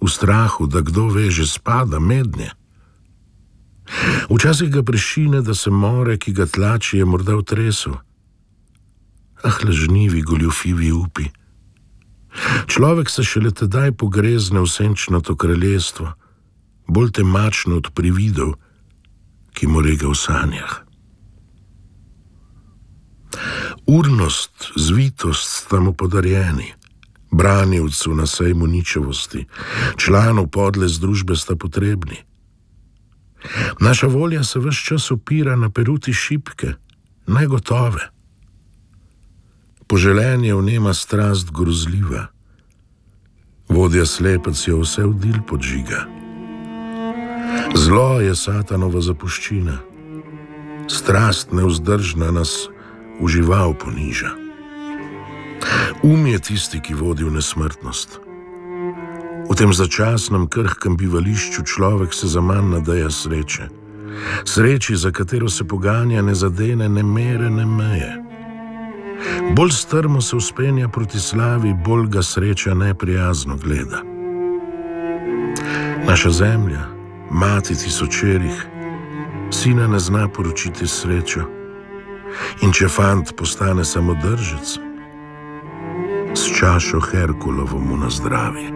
v strahu, da kdo veže spada mednje. Včasih ga prešine, da se more, ki ga tlači, je morda otresel. Lažnivi, goljufivi upi. Človek se šele tedaj pogrezne v senčnato kraljestvo, bolj temačno od prividov, ki mu rega v sanjah. Urnost, zvitost sta mu podarjeni, branilcu na sejmu ničevosti, članov podle združbe sta potrebni. Naša volja se ves čas opira na peruti šipke, negotove. Poželenje vnema strast grozljiva. Vodja slepec jo vse vdil podžiga. Zlo je satanova zapuščina. Strast nevzdržna nas v žival poniža. Je tisti, ki vodi v nesmrtnost. V tem začasnem krhkem bivališču človek se zaman nadeja sreče. Sreči, za katero se poganja ne zadene ne mere, ne meje. Bolj strmo se vzpenja proti slavi, bolj ga sreča neprijazno gleda. Naša zemlja, mati tisočerih, sina ne zna poročiti srečo. In če fant postane samodržec, s čašo Herkulovo mu na zdravje.